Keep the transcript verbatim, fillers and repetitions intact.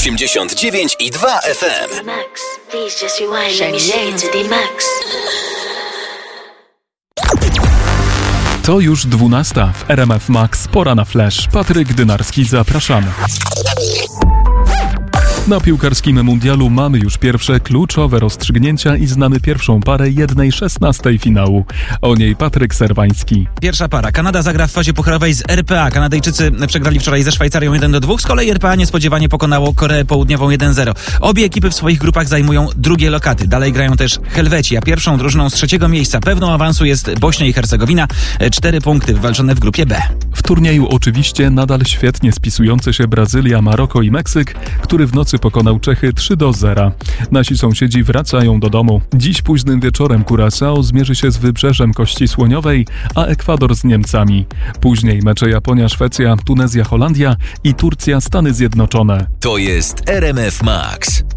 osiemdziesiąt dziewięć i dwa F M. Max, please just rewind. Let me shake it to the max. To już dwunasta w R M F Max. Pora na flash. Patryk Dynarski, zapraszamy. Na piłkarskim mundialu mamy już pierwsze kluczowe rozstrzygnięcia i znamy pierwszą parę jednej szesnastej finału. O niej Patryk Serwański. Pierwsza para. Kanada zagra w fazie pucharowej z R P A. Kanadyjczycy przegrali wczoraj ze Szwajcarią jeden do dwóch. Z kolei R P A niespodziewanie pokonało Koreę Południową jeden zero. Obie ekipy w swoich grupach zajmują drugie lokaty. Dalej grają też Helweci, a pierwszą drużyną z trzeciego miejsca pewną awansu jest Bośnia i Hercegowina. Cztery punkty wywalczone w grupie B. W turnieju oczywiście nadal świetnie spisujące się Brazylia, Maroko i Meksyk, który w nocy pokonał Czechy trzy do zera. Nasi sąsiedzi wracają do domu. Dziś późnym wieczorem Curaçao zmierzy się z Wybrzeżem Kości Słoniowej, a Ekwador z Niemcami. Później mecze Japonia-Szwecja, Tunezja-Holandia i Turcja-Stany Zjednoczone. To jest R M F Max.